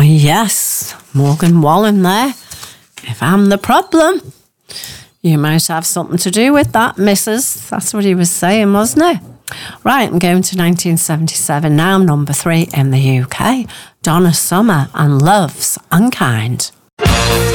Yes, Morgan Wallen there. If I'm the problem, you might have something to do with that, missus. That's what he was saying, wasn't it? Right, I'm going to 1977 now, number 3 in the UK. Donna Summer and Love's Unkind.